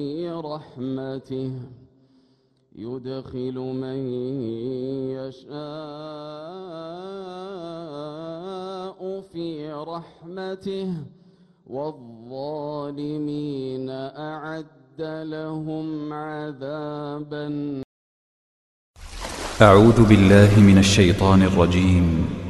رحمته يدخل من يشاء في رحمته والظالمين أعد لهم عذابا. أعوذ بالله من الشيطان الرجيم.